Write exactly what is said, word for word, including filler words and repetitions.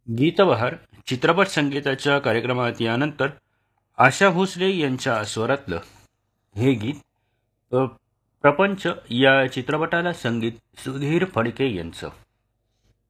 गीतबहार चित्रपट संगीताच्या कार्यक्रमात यानंतर आशा भोसले यांच्या स्वरातलं हे गीत अ, प्रपंच या चित्रपटाला संगीत सुधीर फडके यांचं.